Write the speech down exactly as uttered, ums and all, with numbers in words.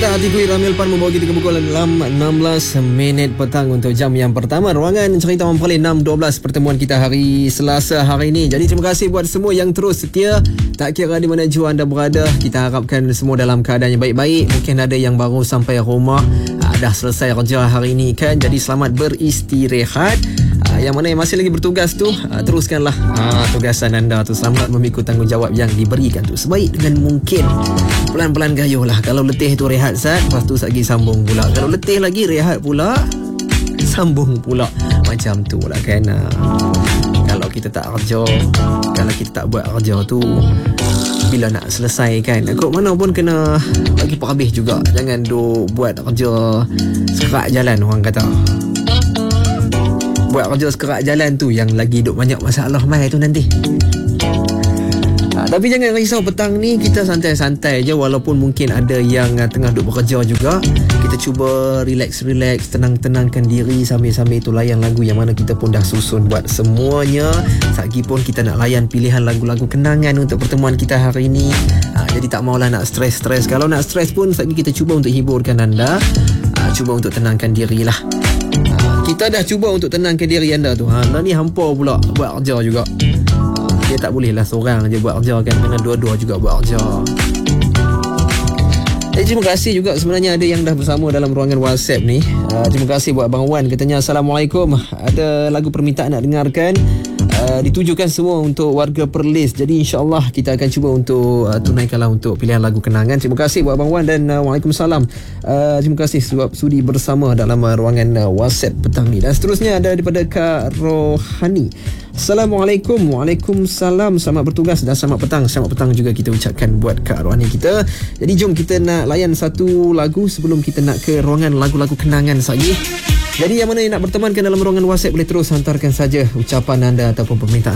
petang, hatiku Ramil Pan membawa kita ke pukul enam belas minit petang untuk jam yang pertama ruangan cerita Orang Perlis enam dua belas pertemuan kita hari Selasa hari ini. Jadi terima kasih buat semua yang terus setia, tak kira di mana jua anda berada. Kita harapkan semua dalam keadaan yang baik-baik. Mungkin ada yang baru sampai rumah, dah selesai kerja hari ini kan, jadi selamat beristirahat. Yang mana yang masih lagi bertugas tu, uh, teruskanlah uh, tugasan anda tu. Selamat memikul tanggungjawab yang diberikan tu sebaik dengan mungkin. Pelan-pelan gayuh lah. Kalau letih tu rehat sat, lepas tu lagi sambung pula. Kalau letih lagi rehat pula, sambung pula. Macam tu lah kan. uh, Kalau kita tak kerja, kalau kita tak buat kerja tu, bila nak selesai kan, kok mana pun kena bagi perhabis juga. Jangan duk buat kerja sekerak jalan, orang kata. Buat kerja sekerak jalan tu yang lagi duk banyak masalah mai tu nanti. Ha, tapi jangan risau, petang ni kita santai-santai je. Walaupun mungkin ada yang uh, tengah duk bekerja juga, kita cuba relax-relax, tenang-tenangkan diri sambil-sambil itu layan lagu yang mana kita pun dah susun buat semuanya. Satgi pun kita nak layan pilihan lagu-lagu kenangan untuk pertemuan kita hari ini. Ha, jadi tak maulah nak stres-stres. Kalau nak stres pun satgi kita cuba untuk hiburkan anda. Ha, cuba untuk tenangkan dirilah. Kita dah cuba untuk tenangkan diri anda tu. Ha, ni hampa pula buat kerja juga. Ha, dia tak boleh lah seorang je buat kerja kan, kena dua-dua juga buat kerja. Eh, terima kasih juga sebenarnya ada yang dah bersama dalam ruangan WhatsApp ni. Uh, terima kasih buat Bang Wan, katanya Assalamualaikum. Ada lagu permintaan nak dengarkan. Uh, ditujukan semua untuk warga Perlis. Jadi insyaAllah kita akan cuba untuk uh, tunaikanlah untuk pilihan lagu kenangan. Terima kasih buat Bang Wan dan uh, Waalaikumsalam. Uh, terima kasih sebab sudi bersama dalam uh, ruangan uh, WhatsApp petang ni. Dan seterusnya ada daripada Kak Rohani. Assalamualaikum. Waalaikumsalam. Selamat bertugas dan selamat petang. Selamat petang juga kita ucapkan buat Kak Rohani kita. Jadi jom kita nak layan satu lagu sebelum kita nak ke ruangan lagu-lagu kenangan lagi. Jadi yang mana yang nak bertemankan dalam ruangan WhatsApp boleh terus hantarkan saja ucapan anda ataupun permintaan